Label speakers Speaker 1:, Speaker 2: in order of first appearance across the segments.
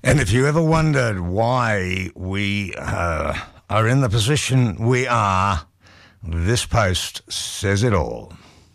Speaker 1: And if you ever wondered why we are in the position we are, this post says it all.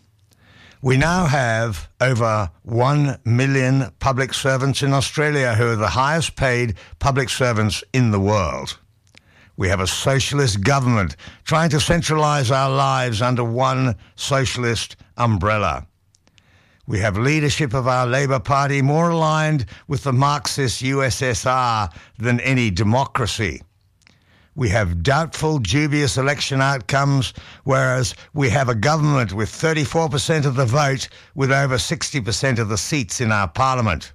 Speaker 1: We now have over 1 million public servants in Australia who are the highest paid public servants in the world. We have a socialist government trying to centralise our lives under one socialist umbrella. We have leadership of our Labour Party more aligned with the Marxist USSR than any democracy. We have doubtful, dubious election outcomes, whereas we have a government with 34% of the vote with over 60% of the seats in our parliament.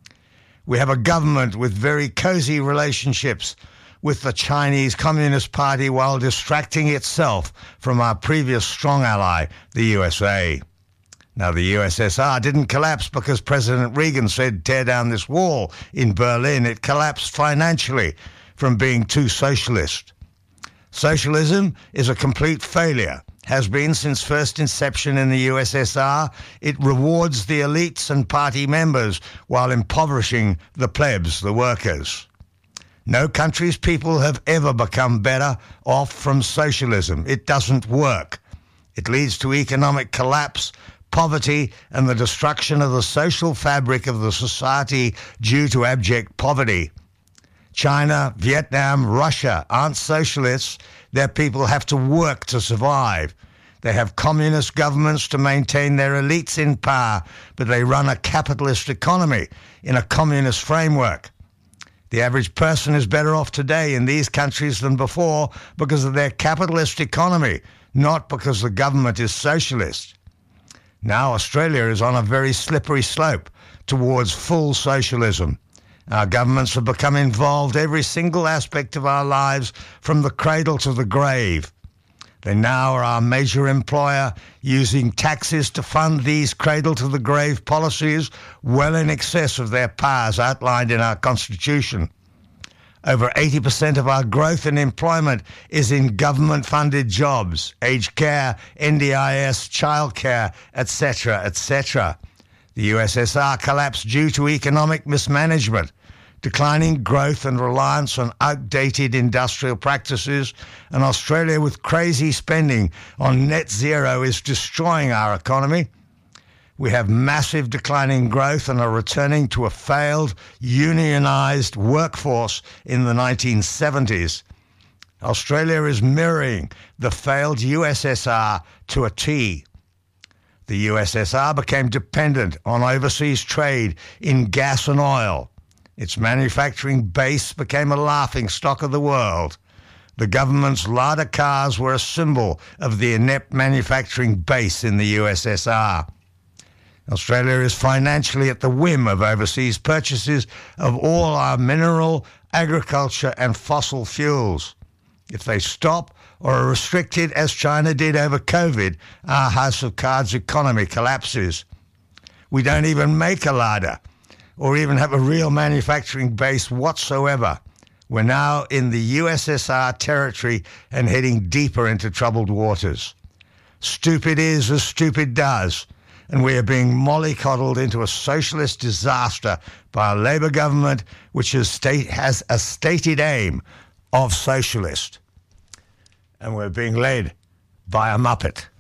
Speaker 1: We have a government with very cosy relationships with the Chinese Communist Party while distracting itself from our previous strong ally, the USA. Now, the USSR didn't collapse because President Reagan said, tear down this wall in Berlin. It collapsed financially from being too socialist. Socialism is a complete failure, has been since first inception in the USSR. It rewards the elites and party members while impoverishing the plebs, the workers. No country's people have ever become better off from socialism. It doesn't work. It leads to economic collapse, poverty, and the destruction of the social fabric of the society due to abject poverty. China, Vietnam, Russia aren't socialists. Their people have to work to survive. They have communist governments to maintain their elites in power, but they run a capitalist economy in a communist framework. The average person is better off today in these countries than before because of their capitalist economy, not because the government is socialist. Now Australia is on a very slippery slope towards full socialism. Our governments have become involved every single aspect of our lives from the cradle to the grave. They now are our major employer, using taxes to fund these cradle-to-the-grave policies well in excess of their powers outlined in our Constitution. Over 80% of our growth in employment is in government-funded jobs, aged care, NDIS, childcare, etc., etc. The USSR collapsed due to economic mismanagement, declining growth and reliance on outdated industrial practices, and Australia with crazy spending on net zero is destroying our economy. We have massive declining growth and are returning to a failed, unionised workforce in the 1970s. Australia is mirroring the failed USSR to a T. The USSR became dependent on overseas trade in gas and oil. Its manufacturing base became a laughingstock of the world. The government's Lada cars were a symbol of the inept manufacturing base in the USSR. Australia is financially at the whim of overseas purchases of all our mineral, agriculture and fossil fuels. If they stop or are restricted, as China did over COVID, our House of Cards economy collapses. We don't even make a Lada or even have a real manufacturing base whatsoever. We're now in the USSR territory and heading deeper into troubled waters. Stupid is as stupid does, and we are being mollycoddled into a socialist disaster by a Labour government which has a stated aim of socialist. And we're being led by a Muppet.